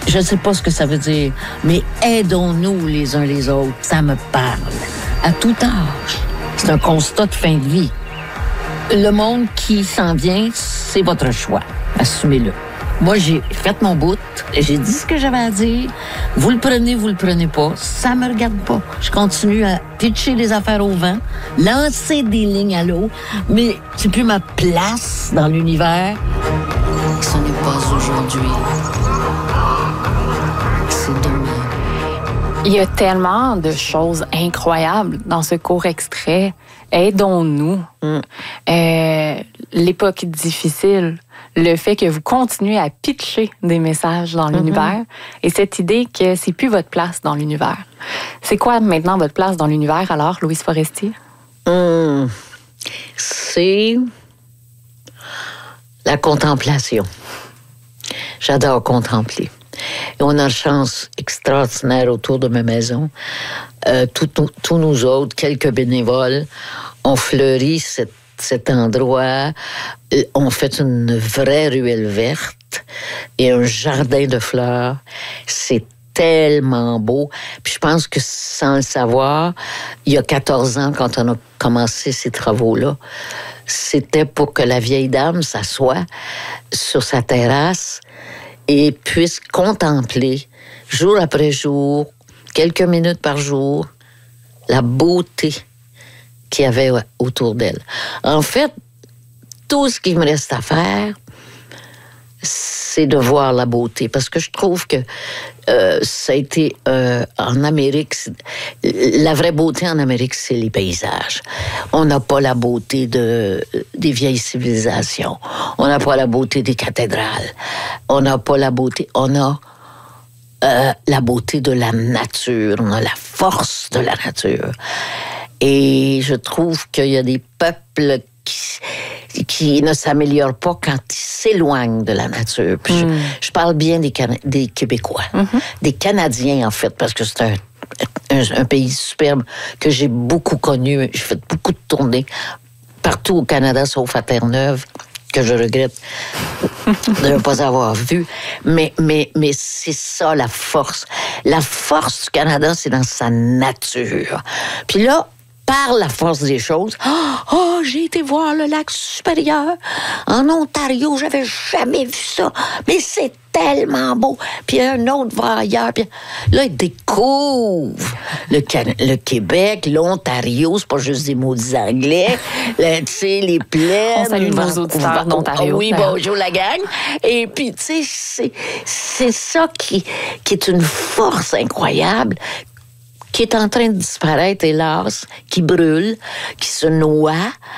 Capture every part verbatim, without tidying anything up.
Je ne sais pas ce que ça veut dire, mais aidons-nous les uns les autres. Ça me parle. À tout âge. C'est un constat de fin de vie. Le monde qui s'en vient, c'est votre choix. Assumez-le. Moi, j'ai fait mon bout. J'ai dit ce que j'avais à dire. Vous le prenez, vous le prenez pas. Ça me regarde pas. Je continue à pitcher les affaires au vent, lancer des lignes à l'eau, mais c'est plus ma place dans l'univers. Ce n'est pas aujourd'hui. C'est demain. Il y a tellement de choses incroyables dans ce court extrait. Aidons-nous. Mm. Euh, l'époque difficile, le fait que vous continuez à pitcher des messages dans mm-hmm. l'univers et cette idée que c'est plus votre place dans l'univers. C'est quoi maintenant votre place dans l'univers alors, Louise Forestier? Mm. C'est la contemplation. J'adore contempler. Et on a une chance extraordinaire autour de ma maison. Euh, tous nous autres, quelques bénévoles, ont fleuri cet, cet endroit. On fait une vraie ruelle verte et un jardin de fleurs. C'est tellement beau. Puis je pense que sans le savoir, il y a quatorze ans, quand on a commencé ces travaux-là, c'était pour que la vieille dame s'assoie sur sa terrasse et puisse contempler, jour après jour, quelques minutes par jour, la beauté qu'il y avait autour d'elle. En fait, tout ce qu'il me reste à faire, c'est de voir la beauté. Parce que je trouve que euh, ça a été euh, en Amérique, la vraie beauté en Amérique, c'est les paysages. On n'a pas la beauté de, des vieilles civilisations. On n'a pas la beauté des cathédrales. On n'a pas la beauté... On a euh, la beauté de la nature. On a la force de la nature. Et je trouve qu'il y a des peuples qui... qui ne s'améliore pas quand ils s'éloignent de la nature. Puis mm. je, je parle bien des, Can- des Québécois, mm-hmm. des Canadiens, en fait, parce que c'est un, un, un pays superbe que j'ai beaucoup connu. J'ai fait beaucoup de tournées partout au Canada, sauf à Terre-Neuve, que je regrette de ne pas avoir vu. Mais, mais, mais c'est ça, la force. La force du Canada, c'est dans sa nature. Puis là, par la force des choses, oh, oh, j'ai été voir le lac supérieur en Ontario, j'avais jamais vu ça, mais c'est tellement beau. Puis un autre va ailleurs, puis là, il découvre le, Can- le Québec, l'Ontario, c'est pas juste des maudits anglais, tu sais, les plaines. On salue nos auditeurs d'Ontario. Oui, bonjour la gang. Et puis, tu sais, c'est, c'est ça qui, qui est une force incroyable, qui est en train de disparaître, hélas, qui brûle, qui se noie.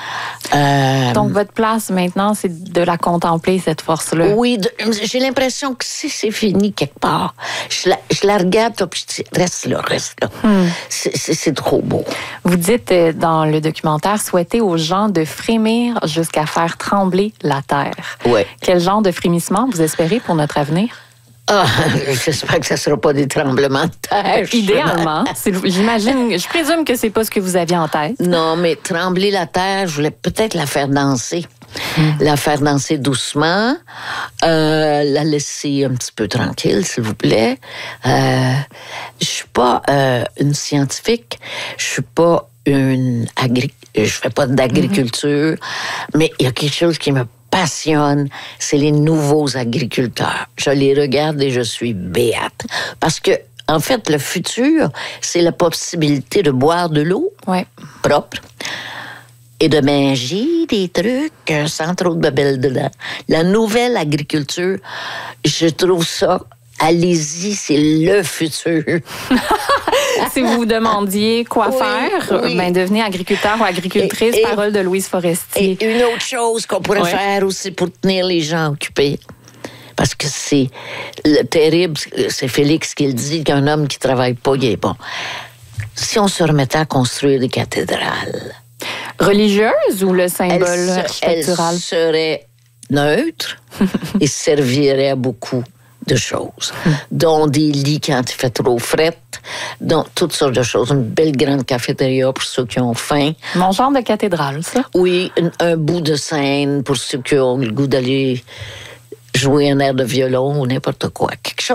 Euh... Donc, votre place maintenant, c'est de la contempler, cette force-là? Oui, de, j'ai l'impression que si c'est fini quelque part, je la, je la regarde, puis je dis, reste là, reste là. Hmm. C'est, c'est, c'est trop beau. Vous dites dans le documentaire, souhaiter aux gens de frémir jusqu'à faire trembler la terre. Oui. Quel genre de frémissement vous espérez pour notre avenir? Ah, j'espère que ça ne sera pas des tremblements de terre. Idéalement. J'imagine, je présume que c'est pas ce que vous aviez en tête. Non, mais trembler la terre, je voulais peut-être la faire danser. Mmh. La faire danser doucement. Euh, la laisser un petit peu tranquille, s'il vous plaît. Euh, je suis pas euh, une scientifique. Je suis pas une agri... Je fais pas d'agriculture. Mmh. Mais il y a quelque chose qui me passionne, c'est les nouveaux agriculteurs. Je les regarde et je suis béate. Parce que, en fait, le futur, c'est la possibilité de boire de l'eau ouais. propre et de manger des trucs sans trop de babelle dedans. La nouvelle agriculture, je trouve ça, allez-y, c'est le futur. Si vous vous demandiez quoi oui, faire, oui. ben devenez agriculteur ou agricultrice, et, et, parole de Louise Forestier. Et une autre chose qu'on pourrait oui. faire aussi pour tenir les gens occupés, parce que c'est le terrible, c'est Félix qui le dit, qu'un homme qui travaille pas, il est bon. Si on se remettait à construire des cathédrales... Religieuses ou le symbole elle, architectural? Elle serait neutre et servirait à beaucoup de choses, dont des lits quand il fait trop fret, dont toutes sortes de choses. Une belle grande cafétéria pour ceux qui ont faim. Mon genre de cathédrale, ça? Oui, un, un bout de scène pour ceux qui ont le goût d'aller jouer un air de violon ou n'importe quoi. Quelque chose